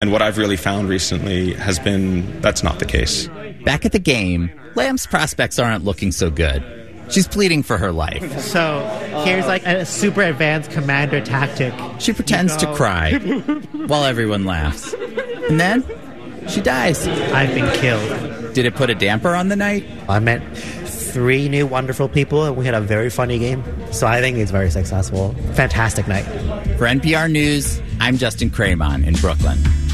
And what I've really found recently has been that's not the case. Back at the game, Lamb's prospects aren't looking so good. She's pleading for her life. So here's like a super advanced commander tactic. She pretends to cry while everyone laughs. And then she dies. I've been killed. Did it put a damper on the night? I met 3 new wonderful people, and we had a very funny game. So I think it's very successful. Fantastic night. For NPR News, I'm Justin Cramon in Brooklyn.